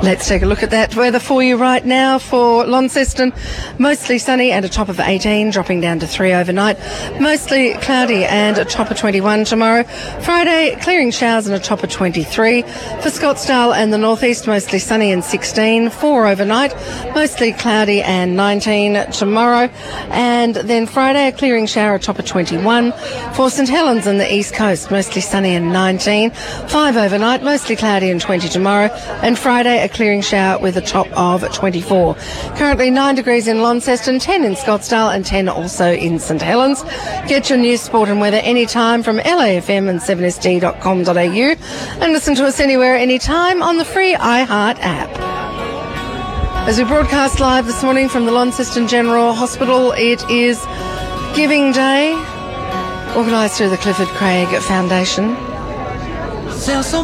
Let's take a look at that weather for you right now for Launceston. Mostly sunny and a top of 18, dropping down to 3 overnight. Mostly cloudy and a top of 21 tomorrow. Friday, clearing showers and a top of 23. For Scottsdale and the northeast, mostly sunny and 16, 4 overnight. Mostly cloudy and 19 tomorrow. And then Friday, a clearing shower, a top of 21. For St Helens and the east coast, mostly sunny and 19, 5 overnight. Mostly cloudy and 20 tomorrow. And Friday, a clearing shower with a top of 24. Currently 9 degrees in Launceston, 10 in Scottsdale and 10 also in St Helens. Get your news, sport and weather anytime from LAFM and 7sd.com.au and listen to us anywhere, anytime on the free iHeart app. As we broadcast live this morning from the Launceston General Hospital, it is Giving Day, organised through the Clifford Craig Foundation. Sell some